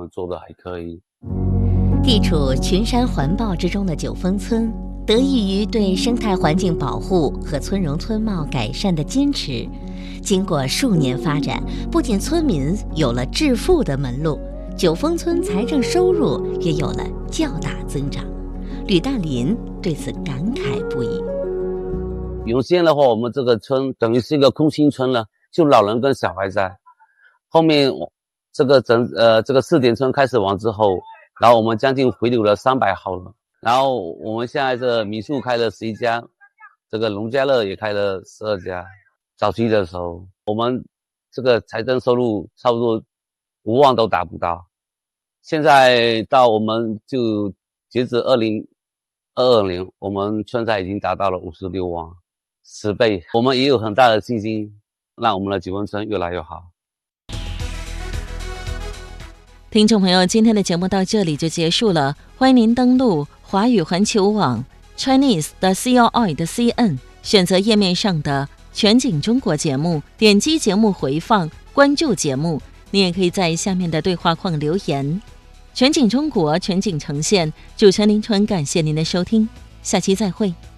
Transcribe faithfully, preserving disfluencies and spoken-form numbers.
们做的还可以。 地处群山环抱之中的九峰村，得益于对生态环境保护和村容村貌改善的坚持，经过数年发展，不仅村民有了致富的门路，九峰村财政收入也有了较大增长。吕大林对此感慨不已。 原先的话，我们这个村等于是一个空心村了，就老人跟小孩在。后面这个整呃这个四点村开始完之后，然后我们将近回流了三百号了。然后我们现在这民宿开了十一家，这个农家乐也开了十二家。早期的时候，我们这个财政收入差不多五万都达不到。现在到我们就截止二零二二年，我们村财已经达到了五十六万，十倍。我们也有很大的信心，让我们的九峰村越来越好。 听众朋友，今天的节目到这里就结束了，欢迎您登录华语环球网 Chinese 的 C O I 的 C N， 选择页面上的全景中国节目，点击节目回放，关注节目。你也可以在下面的对话框留言。全景中国，全景呈现，主持人林纯，感谢您的收听，下期再会。